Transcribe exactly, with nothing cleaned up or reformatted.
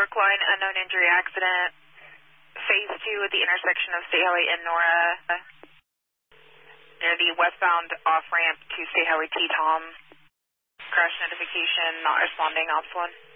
Brookline, unknown injury accident. Phase two at the intersection of State Highway and Nora. Near the westbound off-ramp to State Highway T-Tom. Crash notification, not responding, Ops one.